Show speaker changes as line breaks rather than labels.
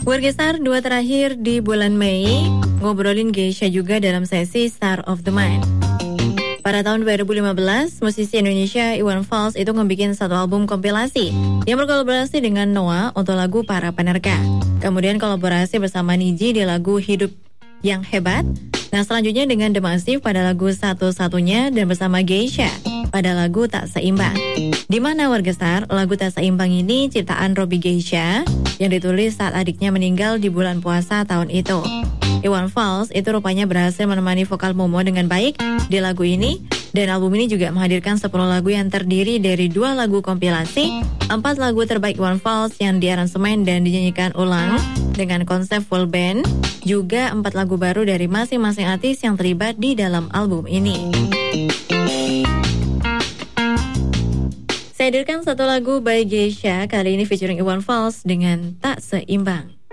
Warga Star 2 terakhir di bulan Mei ngobrolin Geisha juga dalam sesi Star of the Month. Pada tahun 2015, musisi Indonesia Iwan Fals itu ngebikin satu album kompilasi yang berkolaborasi dengan Noah untuk lagu Para Penerka. Kemudian kolaborasi bersama Niji di lagu Hidup yang Hebat. Nah, selanjutnya dengan The Massive pada lagu Satu-Satunya dan bersama Geisha pada lagu Tak Seimbang. Di mana Warga Star, lagu Tak Seimbang ini ciptaan Robby Geisha yang ditulis saat adiknya meninggal di bulan puasa tahun itu. Iwan Fals itu rupanya berhasil menemani vokal Momo dengan baik di lagu ini, dan album ini juga menghadirkan 10 lagu yang terdiri dari 2 lagu kompilasi, 4 lagu terbaik Iwan Fals yang diaransemen dan dinyanyikan ulang dengan konsep full band, juga 4 lagu baru dari masing-masing artis yang terlibat di dalam album ini. Saya hadirkan satu lagu by Geisha, kali ini featuring Iwan Fals dengan Tak Seimbang.